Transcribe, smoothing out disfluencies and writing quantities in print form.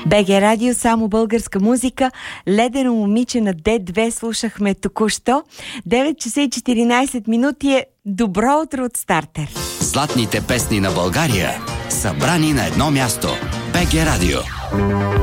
БГ Радио, само българска музика. Ледено момиче на Д2 слушахме току-що. 9 часа и 14 минути е добро утро от Стартер. Златните песни на България, събрани на едно място. БГ Радио.